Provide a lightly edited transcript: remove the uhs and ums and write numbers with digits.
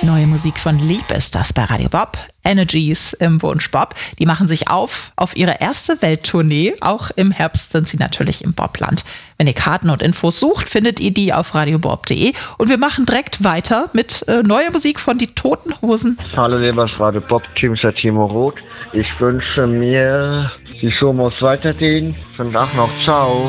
Neue Musik von Lieb ist das bei Radio Bob. Energies im Wunsch Bob. Die machen sich auf ihre erste Welttournee. Auch im Herbst sind sie natürlich im Bobland. Wenn ihr Karten und Infos sucht, findet ihr die auf radiobob.de. Und wir machen direkt weiter mit neuer Musik von Die Toten Hosen. Hallo liebes Radio Bob, Team Timo Roth. Ich wünsche mir, die Show muss weitergehen. Schönen Tag noch, ciao.